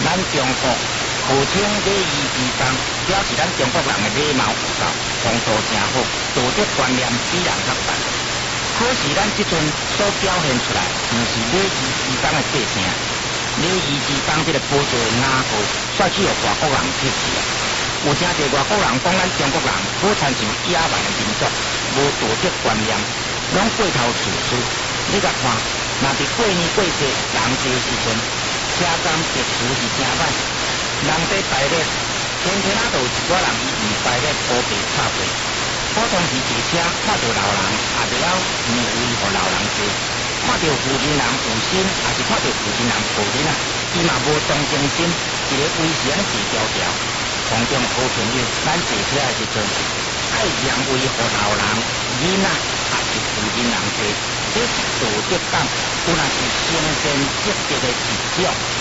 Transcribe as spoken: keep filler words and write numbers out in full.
咱中国号称礼仪之邦，表示咱中国人的礼貌有道，风度真好，道德观念比人较重。可是咱即阵所表现出来，毋是礼仪之邦的体现。礼仪之邦这个宝座的雅号，煞去互外国人撇去啊！有真侪外国人讲咱中国人好亲像野蛮的民族，无道德观念，拢过头自私。你甲看，若伫过年过节人多时阵，车站特殊是真歹，人在排列，天天啊都有一寡人伊毋排列乌白插过。普通时坐车看到老人，也着了让位互老人坐；看到附近人有心，也是看到附近人无心啊，伊嘛无同情心，一个微时安尼坐条条。空中好朋友，咱坐车的时阵，爱让位互老人、囡仔，也是附近人坐，这是道德感，有若是先先积极的一种。